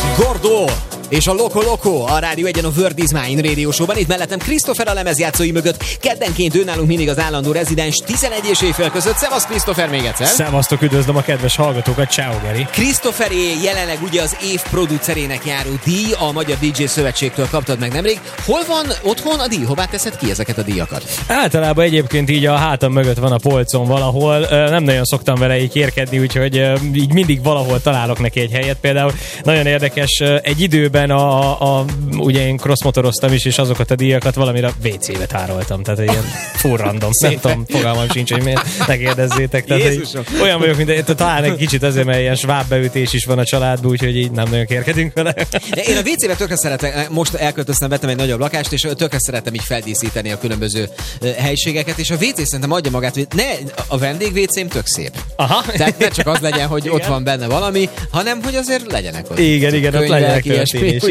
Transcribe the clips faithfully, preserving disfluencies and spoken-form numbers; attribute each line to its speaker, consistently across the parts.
Speaker 1: Gordo és a Loco Loco a Rádió egyen a Word is Mine Radio Show-ban. Itt mellettem Christopher a lemezjátszói mögött. Keddenként ő nálunk mindig az állandó rezidens tizenegy és éjfél között. Szevasz Christopher még egyszer.
Speaker 2: Szevasztok, üdvözlöm a kedves hallgatókat. Ciao, Geri.
Speaker 1: Christopheré jelenleg ugye az év producerének járó díj, a Magyar dé dzsé Szövetségtől kaptad meg nemrég. Hol van otthon a díj? Hová teszed ki ezeket a díjakat?
Speaker 2: Általában egyébként így a hátam mögött van a polcon valahol. Nem nagyon szoktam vele így kérkedni, úgyhogy így mindig valahol találok neki egy helyet. Például nagyon érdekes, egy időben a, a ugye én crossmotoroztam is, és azokat a díjakat valamire vé cébe tároltam. Tehát ilyen full random. Nem tudom, fogalmam sincs, hogy miért, ne kérdezzétek. Tehát, olyan vagyok, mint talán egy kicsit azért, mert ilyen sváb beütés is van a családban, úgyhogy így nem nagyon kérkedünk vele.
Speaker 1: Én a vé cébe tökre szeretem, most elköltöztem, vettem egy nagyobb lakást, és tökre szeretem így feldíszíteni a különböző helységeket, és a vé cé szerintem adja magát, hogy ne, a vendég vé cém tök szép. Aha. Tehát ne csak az legyen, hogy igen, ott van benne valami, hanem hogy azért legyenek ott.
Speaker 2: Igen, igen, ott legyenek
Speaker 1: történés.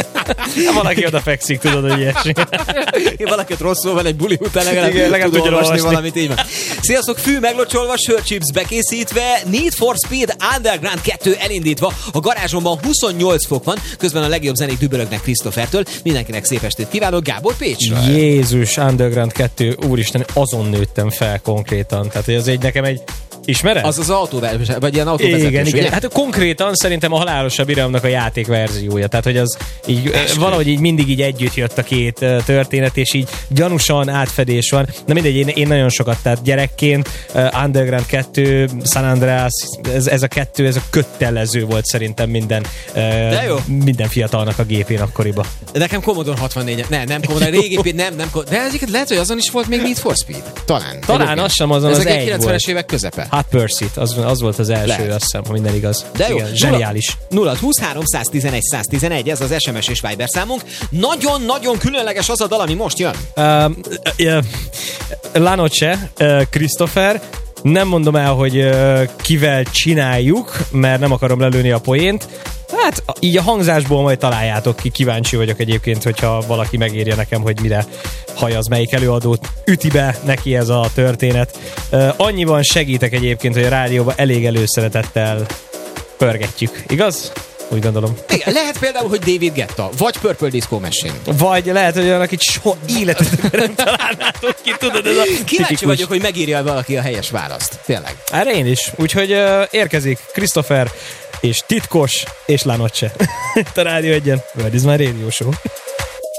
Speaker 2: Valaki oda fekszik, tudod, hogy ilyesmi.
Speaker 1: Valaki ott rosszul van egy buli után, legalább,
Speaker 2: igen, legalább
Speaker 1: tud olvasni,
Speaker 2: olvasni
Speaker 1: valamit, így van. Sziasztok, fű meglocsolva, sörchips bekészítve, Need for Speed Underground kettő elindítva, a garázsomban huszonnyolc fok van, közben a legjobb zenék dübörögnek Christophertől. Mindenkinek szép estét kívánok, Gábor Pécsről.
Speaker 2: Jézus, Underground kettő, úristen, azon nőttem fel konkrétan. Tehát, hogy az egy nekem egy ismered?
Speaker 1: Az az autó, vagy ilyen autóvezetés,
Speaker 2: igen,
Speaker 1: ugye?
Speaker 2: igen. Hát konkrétan szerintem a Halálosabb Iramnak a játékverziója. Tehát, hogy az így Eskü. valahogy így mindig így együtt jött a két történet, és így gyanúsan átfedés van. Na mindegy, én, én nagyon sokat, tehát gyerekként uh, Underground kettő, San Andreas, ez, ez a kettő, ez a kötelező volt szerintem minden, uh, minden fiatalnak a gépén akkoriban.
Speaker 1: Nekem Commodore hatvannégy, ne, nem Commodore, régi, nem, nem, de ezeket lehet, hogy azon is volt még Need for Speed. Talán.
Speaker 2: Talán az sem azon, az egy
Speaker 1: kilencvenes évek közepe.
Speaker 2: Hát Pursuit, az, az volt az első, lehet, azt hiszem, ha minden igaz.
Speaker 1: De jó,
Speaker 2: igen, zseniális.
Speaker 1: nulla húsz három tizenegy száz tizenegy, ez az es em es és Viber számunk. Nagyon-nagyon különleges az a dal, ami most jön. Uh,
Speaker 2: uh, La Noche, uh, Christopher. Nem mondom el, hogy uh, kivel csináljuk, mert nem akarom lelőni a poént. Hát így a hangzásból majd találjátok ki, kíváncsi vagyok egyébként, hogyha valaki megírja nekem, hogy mire hajaz, melyik előadót üti be neki ez a történet. Uh, annyiban segítek egyébként, hogy a rádióban elég előszeretettel pörgetjük, igaz? Úgy gondolom.
Speaker 1: Igen, lehet például, hogy David Guetta, vagy Purple Disco Machine.
Speaker 2: Vagy lehet, hogy olyan, akit soha életetben nem találnátok ki, tudod, ez a
Speaker 1: kíváncsi
Speaker 2: tipikus.
Speaker 1: vagyok, hogy megírja valaki a helyes választ. Tényleg.
Speaker 2: Erre én is. Úgyhogy uh, érkezik Christopher és Titkos és La Noche. Itt a Rádió egyen. Word is my Radio Show.